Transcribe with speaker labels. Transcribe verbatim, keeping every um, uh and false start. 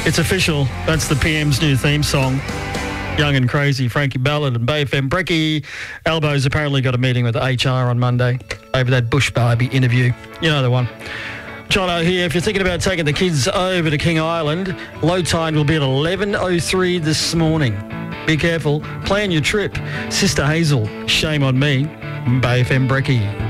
Speaker 1: It's official. That's the P M's new theme song. Young and Crazy, Frankie Ballard and Bay F M. Brecky Albo's apparently got a meeting with H R on Monday over that Bush Barbie interview. You know the one. Jono here. If you're thinking about taking the kids over to King Island, low tide will be at eleven oh three this morning. Be careful. Plan your trip. Sister Hazel, shame on me. Bay F M Brecky.